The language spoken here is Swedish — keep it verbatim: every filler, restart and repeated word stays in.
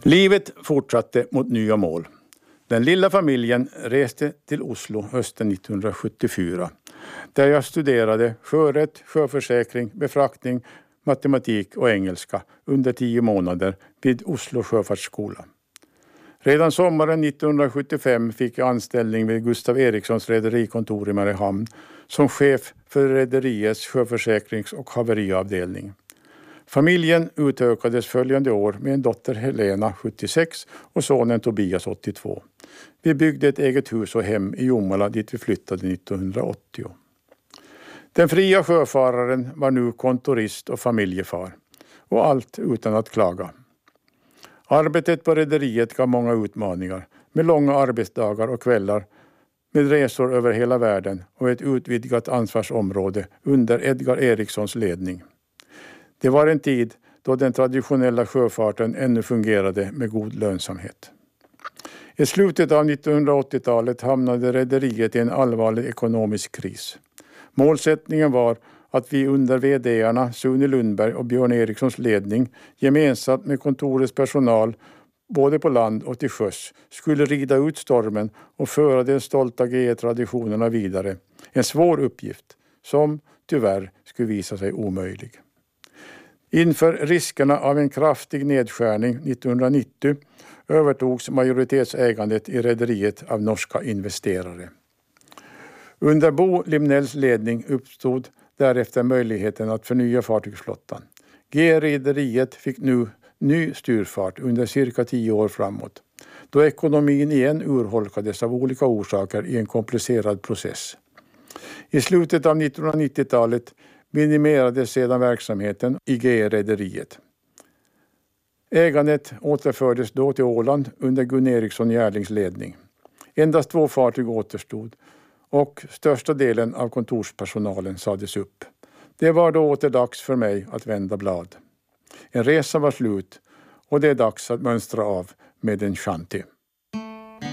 Livet fortsatte mot nya mål. Den lilla familjen reste till Oslo hösten nittonhundrasjuttiofyra, där jag studerade sjörätt, sjöförsäkring, befraktning, matematik och engelska under tio månader vid Oslo sjöfartsskola. Redan sommaren nittonhundrasjuttiofem fick jag anställning vid Gustav Erikssons rederikontor i Mariehamn som chef för rederiets sjöförsäkrings- och haveriavdelning. Familjen utökades följande år med en dotter Helena sjuttiosex och sonen Tobias åttiotvå. Vi byggde ett eget hus och hem i Jomala dit vi flyttade nittonhundraåttio. Den fria sjöfararen var nu kontorist och familjefar, och allt utan att klaga. Arbetet på rederiet gav många utmaningar, med långa arbetsdagar och kvällar, med resor över hela världen och ett utvidgat ansvarsområde under Edgar Erikssons ledning. Det var en tid då den traditionella sjöfarten ännu fungerade med god lönsamhet. I slutet av nittonhundraåttiotalet hamnade rederiet i en allvarlig ekonomisk kris. Målsättningen var att vi under vd-arna Sune Lundberg och Björn Erikssons ledning gemensamt med kontorets personal både på land och till sjöss skulle rida ut stormen och föra de stolta G E-traditionerna vidare. En svår uppgift som tyvärr skulle visa sig omöjlig. Inför riskerna av en kraftig nedskärning nittonhundranittio övertogs majoritetsägandet i rederiet av norska investerare. Under Bo Limnells ledning uppstod därefter möjligheten att förnya fartygsflottan. G-rederiet fick nu ny styrfart under cirka tio år framåt, då ekonomin igen urholkades av olika orsaker i en komplicerad process. I slutet av nittonhundranittiotalet minimerades sedan verksamheten i G-rederiet. Ägandet återfördes då till Åland under Gun Eriksson Järlings ledning. Endast två fartyg återstod och största delen av kontorspersonalen sades upp. Det var då åter dags för mig att vända blad. En resa var slut och det är dags att mönstra av med en shanty.